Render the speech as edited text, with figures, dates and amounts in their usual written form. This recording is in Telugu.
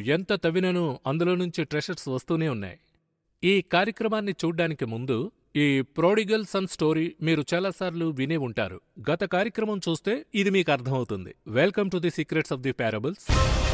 ఎంత తవ్వినను అందులో నుంచి ట్రెషర్స్ వస్తూనే ఉన్నాయి. ఈ కార్యక్రమాన్ని చూడ్డానికి ముందు ఈ ప్రోడిగల్ సన్ స్టోరీ మీరు చాలాసార్లు వినే ఉంటారు. గత కార్యక్రమం చూస్తే ఇది మీకు అర్థమవుతుంది. Welcome to the secrets of the parables.